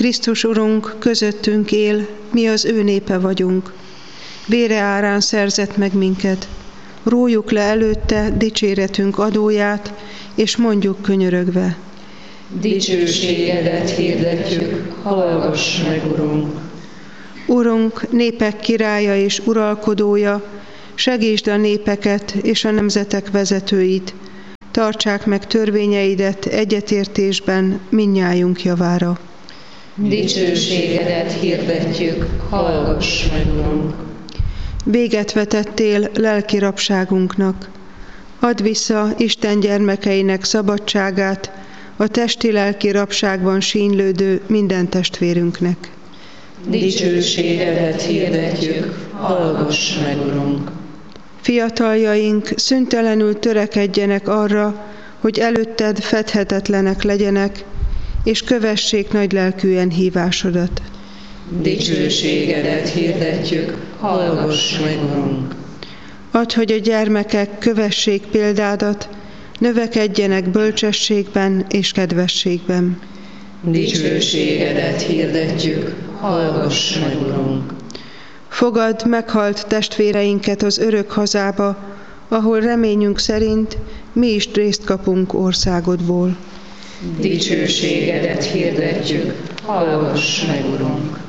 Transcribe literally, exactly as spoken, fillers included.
Krisztus Urunk közöttünk él, mi az ő népe vagyunk. Vére árán szerzett meg minket. Rójuk le előtte dicséretünk adóját, és mondjuk könyörögve. Dicsőségedet hirdetjük, hallgass meg, Urunk! Urunk, népek királya és uralkodója, segítsd a népeket és a nemzetek vezetőit, tartsák meg törvényeidet egyetértésben mindnyájunk javára. Dicsőségedet hirdetjük, hallgass meg, Urunk! Véget vetettél lelki rabságunknak. Add vissza Isten gyermekeinek szabadságát a testi-lelki rabságban sínylődő minden testvérünknek. Dicsőségedet hirdetjük, hallgass meg, Urunk! Fiataljaink szüntelenül törekedjenek arra, hogy előtted fedhetetlenek legyenek, és kövessék nagylelkűen hívásodat. Dicsőségedet hirdetjük, hallgass meg, Urunk! Add, hogy a gyermekek kövessék példádat, növekedjenek bölcsességben és kedvességben. Dicsőségedet hirdetjük, hallgass meg, Urunk! Fogad meghalt testvéreinket az örök hazába, ahol reményünk szerint mi is részt kapunk országodból. Dicsőségedet hirdetjük, hallgass meg, Urunk!